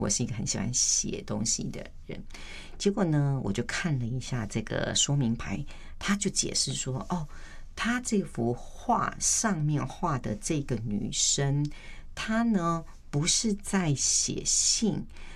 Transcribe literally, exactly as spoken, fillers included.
我是一个很喜欢写东西的人。结果呢，我就看了一下这个说明牌，他就解释说，哦，他这幅画上面画的这个女生，她呢不是在写信，